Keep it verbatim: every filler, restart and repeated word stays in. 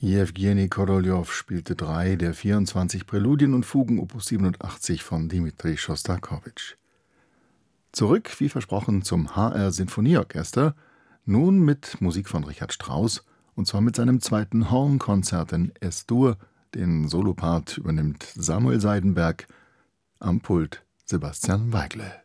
Jewgeni Korolew spielte drei der vierundzwanzig Präludien und Fugen Opus siebenundachtzig von Dmitri Schostakowitsch. Zurück, wie versprochen, zum H R Sinfonieorchester, nun mit Musik von Richard Strauss, und zwar mit seinem zweiten Hornkonzert in Es-Dur. Den Solopart übernimmt Samuel Seidenberg, am Pult Sebastian Weigle.